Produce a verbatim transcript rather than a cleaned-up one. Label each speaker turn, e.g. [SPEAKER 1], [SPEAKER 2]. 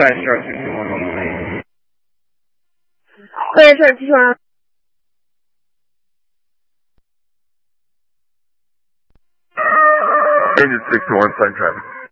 [SPEAKER 1] Maestro.
[SPEAKER 2] Maestro,继续啊。
[SPEAKER 1] Engine six to one, sign traffic.